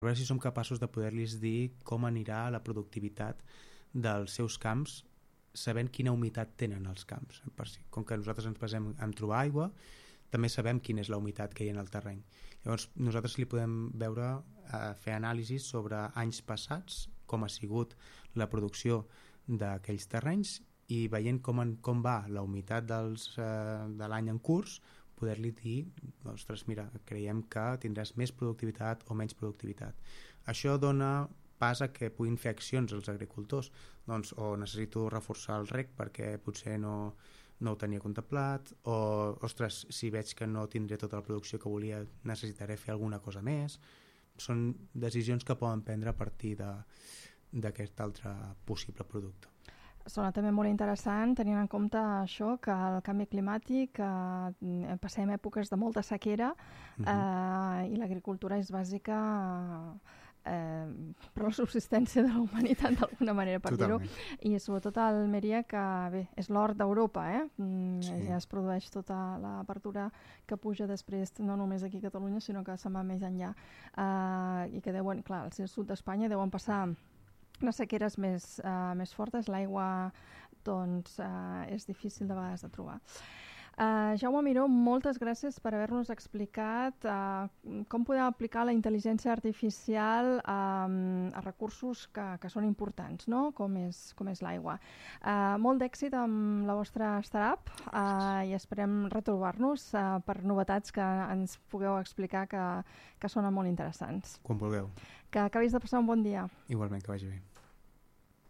A veure si som capaços de poder-los dir com anirà la productivitat dels seus camps, sabent quina humitat tenen els camps. Com que nosaltres ens basem en trobar aigua, també sabem quina és la humitat que hi ha en el terreny. Llavors nosaltres li podem veure, fer anàlisis sobre anys passats, com ha sigut la producció d'aquells terrenys, i veient com va la humitat de l'any en curs, poder-li dir, ostres, mira, creiem que tindràs més productivitat o menys productivitat. Això dona pas a que puguin fer accions els agricultors, doncs, o necessito reforçar el rec perquè potser no ho tenia contemplat, o ostres, si veig que no tindré tota la producció que volia, necessitaré fer alguna cosa més. Són decisions que poden prendre a partir d'aquest altre possible producte. Sona també molt interessant tenint en compte això, que el canvi climàtic, passem èpoques de molta sequera, i l'agricultura és bàsica per la subsistència de la humanitat d'alguna manera, per dir-ho, i sobretot a Almeria, que bé, és l'hort d'Europa, sí. Ja es produeix tota la verdura que puja després, no només aquí a Catalunya, sinó que se'n va més enllà, i que deuen, clar, al sud d'Espanya deuen passar les sequeres més fortes, l'aigua doncs, és difícil de vegades de trobar. Jaume Miró, moltes gràcies per haver-nos explicat com podem aplicar la intel·ligència artificial a recursos que són importants, no? com és l'aigua. Molt d'èxit amb la vostra startup i esperem retrobar-nos per novetats que ens pugueu explicar que sonen molt interessants. Quan vulgueu. Que acabis de passar un bon dia. Igualment, que vagi bé.